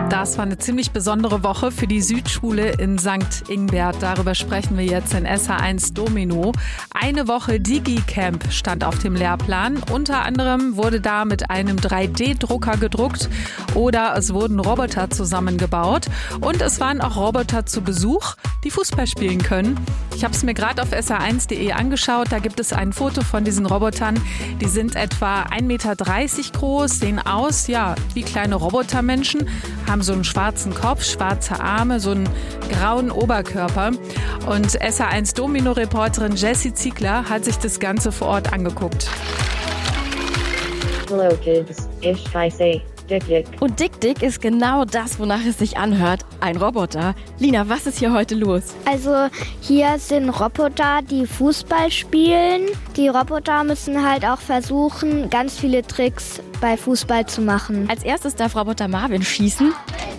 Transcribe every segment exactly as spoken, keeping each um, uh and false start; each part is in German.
Das war eine ziemlich besondere Woche für die Südschule in Sankt Ingbert. Darüber sprechen wir jetzt in S H eins Domino. Eine Woche Digicamp stand auf dem Lehrplan. Unter anderem wurde da mit einem drei D Drucker gedruckt oder es wurden Roboter zusammengebaut. Und es waren auch Roboter zu Besuch, die Fußball spielen können. Ich habe es mir gerade auf S H eins punkt de angeschaut. Da gibt es ein Foto von diesen Robotern. Die sind etwa ein Meter dreißig groß, sehen aus ja, wie kleine Robotermenschen, haben so einen schwarzen Kopf, schwarze Arme, so einen grauen Oberkörper. Und S H eins Domino-Reporterin Jessie Ziegler hat sich das Ganze vor Ort angeguckt. Hello kids, ich heiße Dick Dick. Und Dick Dick ist genau das, wonach es sich anhört. Ein Roboter. Lina, was ist hier heute los? Also hier sind Roboter, die Fußball spielen. Die Roboter müssen halt auch versuchen, ganz viele Tricks bei Fußball zu machen. Als erstes darf Roboter Marvin schießen.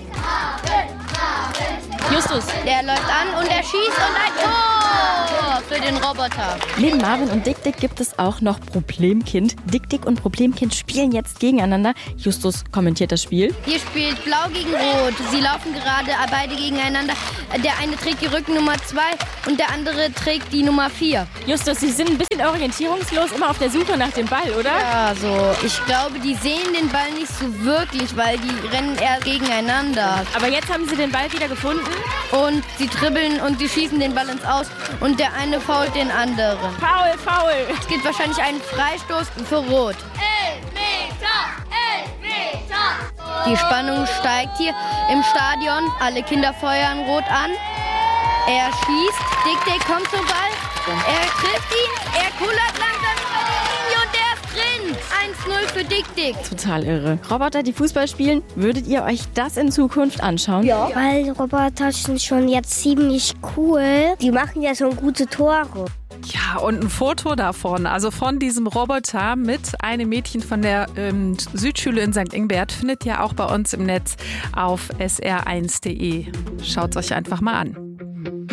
Justus, der läuft an und er schießt und ein Tor für den Roboter. Neben Marvin und Dick Dick gibt es auch noch Problemkind. Dick Dick und Problemkind spielen jetzt gegeneinander. Justus kommentiert das Spiel. Hier spielt Blau gegen Rot. Sie laufen gerade beide gegeneinander. Der eine trägt die Rückennummer zwei und der andere trägt die Nummer vier. Justus, Sie sind ein bisschen orientierungslos, immer auf der Suche nach dem Ball, oder? Ja, so. Ich glaube, die sehen den Ball nicht so wirklich, weil die rennen eher gegeneinander. Aber jetzt haben Sie den Ball wieder gefunden. Und sie dribbeln und sie schießen den Ball ins Aus und der eine fault den anderen. Foul, foul. Es gibt wahrscheinlich einen Freistoß für Rot. Elfmeter! Elfmeter! Die Spannung steigt hier im Stadion. Alle Kinder feuern Rot an. Er schießt. Dick Dick kommt zum Ball. Er trifft ihn. Er kullert langsam über die Linie und der ist drin. eins null für Dick Dick. Total irre. Roboter, die Fußball spielen, würdet ihr euch das in Zukunft anschauen? Ja, weil Roboter sind schon jetzt ziemlich cool. Die machen ja schon gute Tore. Ja, und ein Foto davon, also von diesem Roboter mit einem Mädchen von der ähm, Südschule in Sankt Ingbert, findet ihr auch bei uns im Netz auf S R eins punkt de. Schaut es euch einfach mal an.